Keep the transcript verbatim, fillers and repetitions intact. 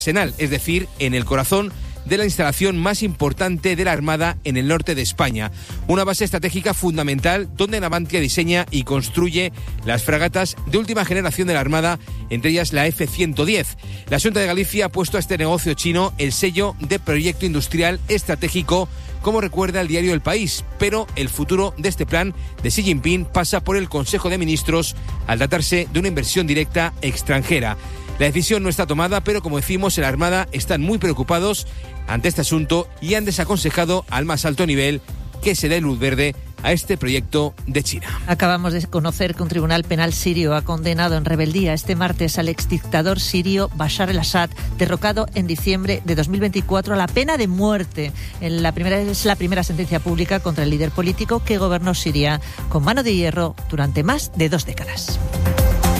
Arsenal, es decir, en el corazón de la instalación más importante de la Armada en el norte de España. Una base estratégica fundamental donde Navantia diseña y construye las fragatas de última generación de la Armada, entre ellas la F ciento diez. La Xunta de Galicia ha puesto a este negocio chino el sello de proyecto industrial estratégico, como recuerda el diario El País, pero el futuro de este plan de Xi Jinping pasa por el Consejo de Ministros al tratarse de una inversión directa extranjera. La decisión no está tomada, pero como decimos, en la Armada están muy preocupados ante este asunto y han desaconsejado al más alto nivel que se dé luz verde a este proyecto de China. Acabamos de conocer que un tribunal penal sirio ha condenado en rebeldía este martes al exdictador sirio Bashar al-Assad, derrocado en diciembre de dos mil veinticuatro, a la pena de muerte. En la primera, es la primera sentencia pública contra el líder político que gobernó Siria con mano de hierro durante más de dos décadas.